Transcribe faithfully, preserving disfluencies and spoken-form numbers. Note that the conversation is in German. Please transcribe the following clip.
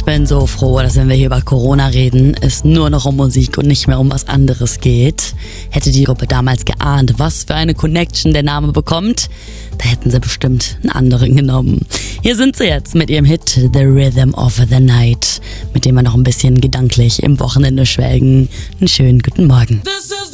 Ich bin so froh, dass wenn wir hier über Corona reden, es nur noch um Musik und nicht mehr um was anderes geht. Hätte die Gruppe damals geahnt, was für eine Connection der Name bekommt, da hätten sie bestimmt einen anderen genommen. Hier sind sie jetzt mit ihrem Hit The Rhythm of the Night, mit dem wir noch ein bisschen gedanklich im Wochenende schwelgen. Einen schönen guten Morgen.